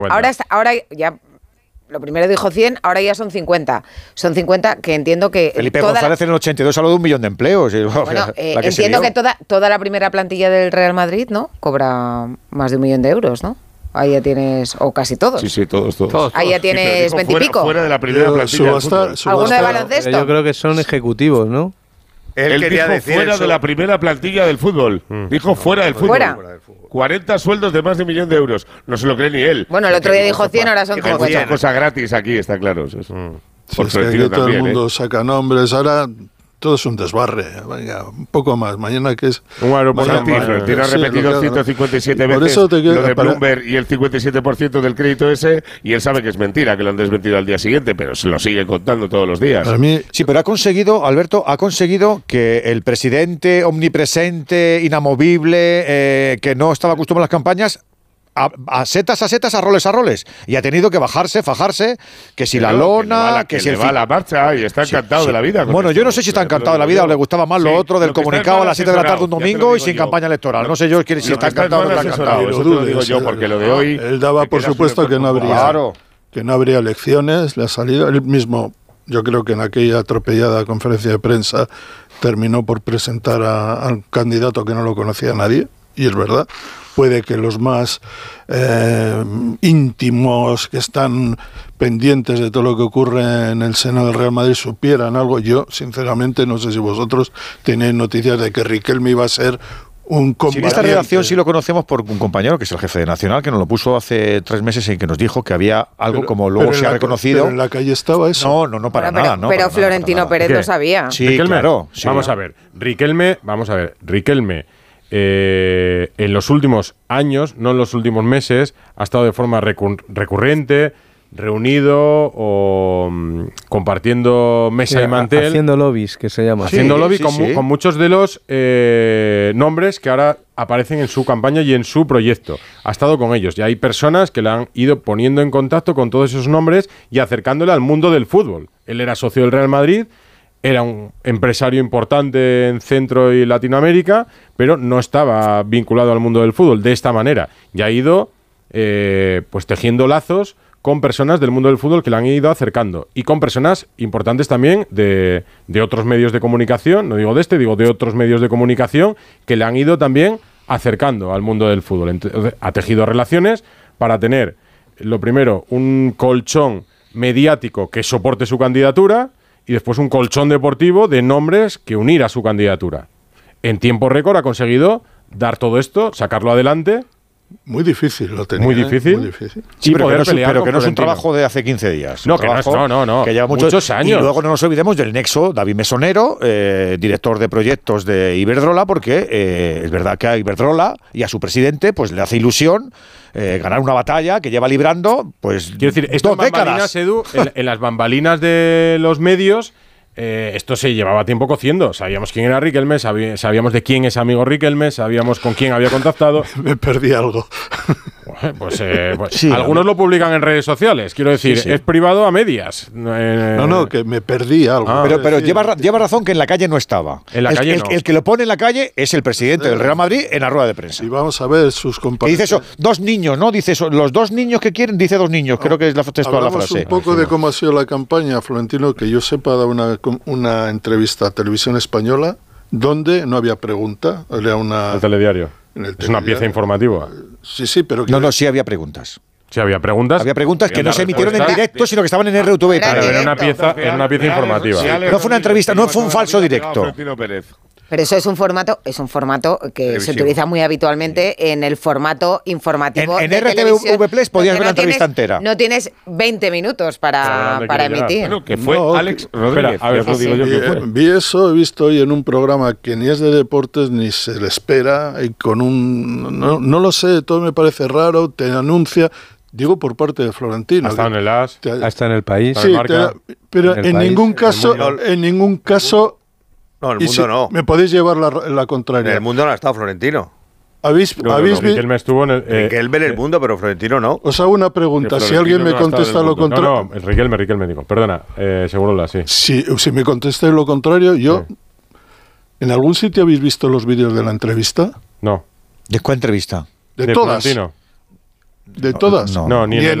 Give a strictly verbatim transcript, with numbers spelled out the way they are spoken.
Ahora, está, ahora ya... Lo primero dijo cien, ahora ya son cincuenta. Son cincuenta que entiendo que... Felipe toda González la... en el ochenta y dos habló de un millón de empleos. Bueno, eh, que entiendo que toda, toda la primera plantilla del Real Madrid, ¿no? Cobra más de un millón de euros, ¿no? Ahí ya tienes... O casi todos. Sí, sí, todos, todos. todos Ahí ya tienes veintipico. Fuera, fuera de la primera plantilla del fútbol. ¿Alguno de baloncesto? Yo creo que son ejecutivos, ¿no? Él, Él quería dijo decir fuera eso. de la primera plantilla del fútbol. Mm. Dijo fuera del fútbol. Fuera. cuarenta sueldos de más de un millón de euros. No se lo cree ni él. Bueno, el otro día dijo cien, ahora son cincuenta. Hay muchas cosas gratis aquí, está claro. Eso. Mm. Por sí, es que aquí todo el mundo ¿eh? saca nombres. Ahora todo es un desbarre. Venga, un poco más. Mañana que es... Un aeropuerto. Florentino ha repetido sí, ciento cincuenta y siete veces lo de Bloomberg y el cincuenta y siete por ciento del crédito ese, y él sabe que es mentira, que lo han desmentido al día siguiente, pero se lo sigue contando todos los días. A mí, sí, pero ha conseguido, Alberto, ha conseguido que el presidente omnipresente, inamovible, eh, que no estaba acostumbrado a las campañas, A, a setas, a setas, a roles, a roles. Y ha tenido que bajarse, fajarse, que si Pero la lona, que, la, que, que si le el va a la marcha y está encantado sí, sí. de la vida. Bueno, esto. yo no sé si está encantado de la vida o le gustaba más sí, lo otro del lo comunicado a las siete de la tarde un domingo y sin yo. campaña electoral. No sé yo si está encantado o no está encantado. Eso lo digo yo, porque lo de hoy... Él daba por supuesto que no habría claro. que no habría elecciones, le ha salido él mismo. Yo creo que en aquella atropellada conferencia de prensa terminó por presentar a, a un candidato que no lo conocía nadie, y es verdad. Puede que los más eh, íntimos que están pendientes de todo lo que ocurre en el seno del Real Madrid supieran algo. Yo, sinceramente, no sé si vosotros tenéis noticias de que Riquelme iba a ser un combatiente. Sí, esta redacción sí lo conocemos por un compañero que es el jefe de Nacional, que nos lo puso hace tres meses y que nos dijo que había algo pero, como luego se ha reconocido. Pero en la calle estaba eso. No, no, no para pero, nada. No, pero para Florentino nada, Pérez ¿Qué? lo sabía. Sí, Riquelme, claro. Sí. Vamos a ver. Riquelme, vamos a ver. Riquelme. Eh, en los últimos años, no en los últimos meses, ha estado de forma recur- recurrente, reunido o um, compartiendo mesa sí, y mantel. Haciendo lobbies, que se llama. Haciendo sí, lobby sí, con, sí. con muchos de los eh, nombres que ahora aparecen en su campaña y en su proyecto. Ha estado con ellos y hay personas que le han ido poniendo en contacto con todos esos nombres y acercándole al mundo del fútbol. Él era socio del Real Madrid. Era un empresario importante en Centro y Latinoamérica, pero no estaba vinculado al mundo del fútbol de esta manera. Y ha ido eh, pues tejiendo lazos con personas del mundo del fútbol que le han ido acercando. Y con personas importantes también de, de otros medios de comunicación, no digo de este, digo de otros medios de comunicación, que le han ido también acercando al mundo del fútbol. Entonces, ha tejido relaciones para tener, lo primero, un colchón mediático que soporte su candidatura, y después un colchón deportivo de nombres que unir a su candidatura. En tiempo récord ha conseguido dar todo esto, sacarlo adelante. Muy difícil lo tenía. Muy difícil. ¿eh? Muy difícil. Sí, pero que, no, pero que no es un trabajo de hace quince días. No, que no, es, no, no, no. Que lleva muchos, muchos años. Y luego no nos olvidemos del nexo David Mesonero, eh, director de proyectos de Iberdrola, porque eh, es verdad que a Iberdrola y a su presidente pues le hace ilusión eh, ganar una batalla que lleva librando pues Quiero decir, estas bambalinas, Edu, en, en las bambalinas de los medios, Eh, esto se llevaba tiempo cociendo. Sabíamos quién era Riquelme, sabí, sabíamos de quién es amigo Riquelme, sabíamos con quién había contactado. Me perdí algo. Bueno, pues, eh, pues sí, algunos lo publican en redes sociales. Quiero decir, sí, sí. es privado a medias. Eh, no, no, que me perdí algo. Ah, pero pero lleva, lleva razón que en la calle no estaba. En la el, calle el, no. el que lo pone en la calle es el presidente del Real Madrid en la rueda de prensa. Y vamos a ver sus compañeros. Dice eso, dos niños, ¿no? Dice eso, los dos niños que quieren, dice dos niños. Creo que es la textual la frase. Un poco de cómo ha sido la campaña, Florentino, que yo sepa, da una, una entrevista a Televisión Española donde no había pregunta. Era una, el telediario. En el es una pieza informativa. Sí, sí, pero... No, no, sí había preguntas. Sí, había preguntas. Había preguntas que no se emitieron en directo, sino que estaban en R T V. Pero era una pieza, era una pieza informativa. No fue una entrevista, no fue un falso directo. Pero eso es un formato, es un formato que se utiliza muy habitualmente en el formato informativo. En, en R T V Plus podías ver la entrevista tienes, entera. No tienes veinte minutos para, para emitir. Bueno, que fue no, Alex que, Rodríguez. Espera, a ver, sí, digo yo vi, que fue. vi eso, he visto hoy en un programa que ni es de deportes ni se le espera, y con un... No, no lo sé, todo me parece raro, te anuncia... Digo por parte de Florentino. Ha estado en el As, te, ha estado en el País. Sí, te, pero en, en país, ningún caso, en ningún caso... No, en el mundo si, no. Me podéis llevar la, la contraria. En el mundo no ha estado Florentino. ¿Habéis, no, ¿habéis no, no, Riquelme estuvo en el... Eh, Riquelme en el mundo, pero Florentino no. Os hago una pregunta. Si alguien me no contesta lo contrario... No, no, Riquelme, Riquelme, digo. Perdona, eh, Segurola, sí. Si, si me contestáis lo contrario, yo... Sí. ¿En algún sitio habéis visto los vídeos de la entrevista? No. ¿De cuál entrevista? De, de todas. Florentino. ¿De todas? No, No, ni, Ni en en